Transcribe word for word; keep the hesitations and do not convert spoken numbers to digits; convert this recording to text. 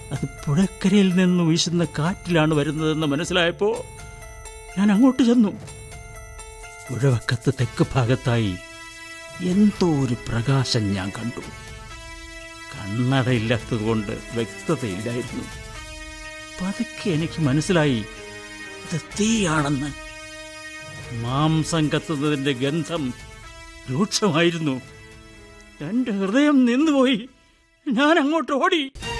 അത് പുഴക്കരയിൽ നിന്ന് വീശുന്ന കാറ്റിലാണ് വരുന്നതെന്ന് മനസ്സിലായപ്പോൾ ഞാൻ അങ്ങോട്ട് ചെന്നു. പുഴവക്കത്ത് തെക്ക് ഭാഗത്തായി എന്തോ ഒരു പ്രകാശം ഞാൻ കണ്ടു. കണ്ണടയില്ലാത്തതുകൊണ്ട് വ്യക്തതയില്ലായിരുന്നു. പതുക്കെ എനിക്ക് മനസ്സിലായി ഇത് തീയാണെന്ന്. മാംസം കത്തുന്നതിൻ്റെ ഗന്ധം രൂക്ഷമായിരുന്നു. എൻ്റെ ഹൃദയം നിന്നുപോയി. ഞാൻ അങ്ങോട്ട് ഓടി.